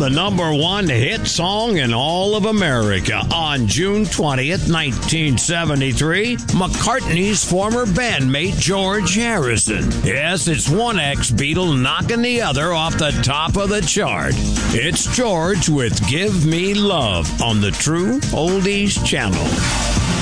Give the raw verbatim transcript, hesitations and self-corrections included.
the number one hit song in all of America. On June twentieth, nineteen seventy-three, McCartney's former bandmate George Harrison. Yes, it's one ex-Beatle knocking the other off the top of the chart. It's George with Give Me Love on the True Oldies Channel.